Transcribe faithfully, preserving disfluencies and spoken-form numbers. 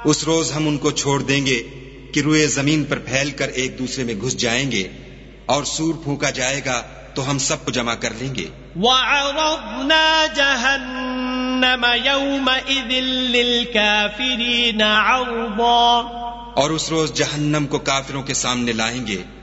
उस रोज हम उनको छोड़ देंगे कि रुए जमीन पर फैलकर एक दूसरे में घुस जाएंगे, और सूर फूंका जाएगा तो हम सबको जमा कर लेंगे। वअरضना जहन्नम यौमइज़िन लिलकाफिरीन अर्दा, और उस रोज जहन्नम को काफिरों के सामने लाएंगे